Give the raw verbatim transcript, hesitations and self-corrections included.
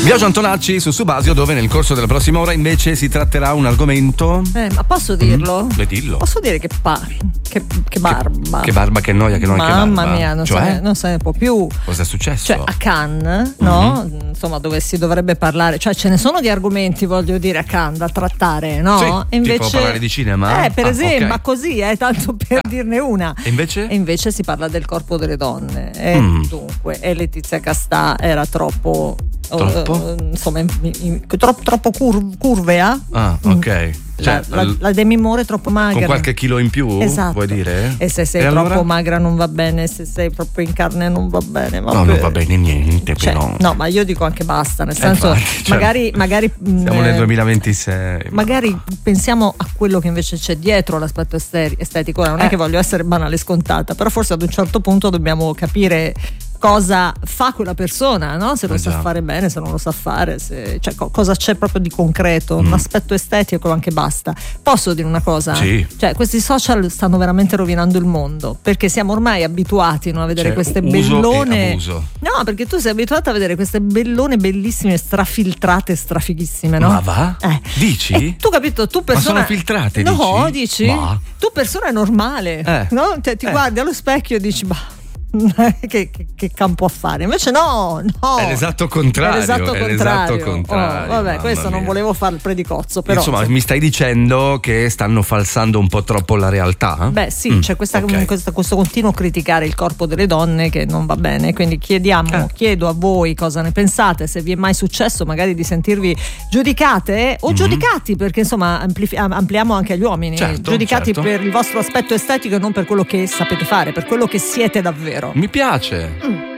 Biagio Antonacci su Subasio, dove nel corso della prossima ora invece si tratterà un argomento. Eh, ma posso dirlo? Mm, dillo. Posso dire che pa, che, che barba. Che, che barba, che noia, che noia, che barba. Mamma mia, non, cioè? se ne, non se ne può più. Cosa è successo? Cioè, a Cannes, no? Mm-hmm. Insomma, dove si dovrebbe parlare, cioè ce ne sono di argomenti, voglio dire, a Cannes da trattare, no? Sì, e invece tipo parlare di cinema? Eh, per ah, esempio, okay. ma così, eh, tanto per ah. dirne una. E invece? E invece si parla del corpo delle donne. E mm. dunque, e Letizia Castà era troppo. Troppo? Uh, insomma, in, in, troppo, troppo cur, curvea. Ah, ok. Cioè, la, l- la, la Demi Moore è troppo magra. Con qualche chilo in più? Esatto. Vuoi dire? E se sei e troppo allora? magra non va bene, se sei proprio in carne non va bene. No, non va bene niente, cioè, però. No, ma io dico anche basta, nel eh, senso, infatti, cioè, magari, magari siamo mh, nel duemilaventisei. Magari ma... pensiamo a quello che invece c'è dietro l'aspetto estetico. Ora non eh. è che voglio essere banale scontata, però forse ad un certo punto dobbiamo capire cosa fa quella persona, no? Se lo eh sa già. fare bene, se non lo sa fare, se, cioè co- cosa c'è proprio di concreto, mm. un aspetto estetico anche basta. Posso dire una cosa? Sì. Cioè, questi social stanno veramente rovinando il mondo, perché siamo ormai abituati, no, a vedere cioè, queste uso bellone. E abuso. No, perché tu sei abituata a vedere queste bellone bellissime, strafiltrate, strafighissime, no? Ma va? Eh. Dici? E tu capito, tu persona. Ma sono filtrate, no, dici? dici? Ma... Tu persona normale, eh. no? Cioè, ti eh. guardi allo specchio e dici, bah. Che, che, che campo a fare? Invece no, no. È l'esatto contrario. È l'esatto è contrario. l'esatto contrario. Oh, vabbè, questo mia. non volevo fare il predicozzo, però. Insomma, sì. mi stai dicendo che stanno falsando un po' troppo la realtà? Beh, sì, mm, c'è questa, okay. questa, questo continuo criticare il corpo delle donne che non va bene. Quindi chiediamo, eh. chiedo a voi cosa ne pensate, se vi è mai successo magari di sentirvi giudicate o mm-hmm. giudicati, perché insomma amplif- ampliamo anche agli uomini, certo, giudicati certo. per il vostro aspetto estetico e non per quello che sapete fare, per quello che siete davvero. Mi piace. Mm.